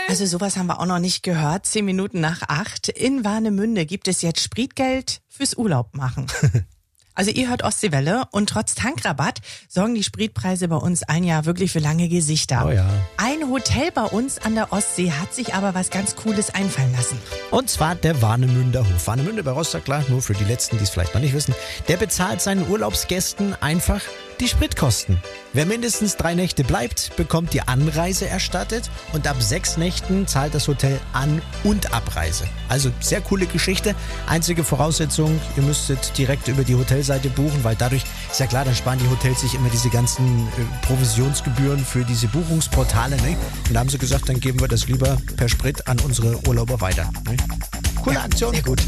Also sowas haben wir auch noch nicht gehört. 10 Minuten nach 8. In Warnemünde gibt es jetzt Spritgeld fürs Urlaub machen. Also ihr hört Ostseewelle und trotz Tankrabatt sorgen die Spritpreise bei uns ein Jahr wirklich für lange Gesichter. Oh ja. Ein Hotel bei uns an der Ostsee hat sich aber was ganz Cooles einfallen lassen. Und zwar der Warnemünder Hof. Warnemünde bei Rostock, klar, nur für die Letzten, die es vielleicht noch nicht wissen. Der bezahlt seinen Urlaubsgästen einfach die Spritkosten. Wer mindestens 3 Nächte bleibt, bekommt die Anreise erstattet und ab 6 Nächten zahlt das Hotel An- und Abreise. Also sehr coole Geschichte. Einzige Voraussetzung, ihr müsstet direkt über die Hotelseite buchen, weil dadurch, ist ja klar, dann sparen die Hotels sich immer diese ganzen Provisionsgebühren für diese Buchungsportale. Ne? Und da haben sie gesagt, dann geben wir das lieber per Sprit an unsere Urlauber weiter. Ne? Coole Aktion. Sehr gut.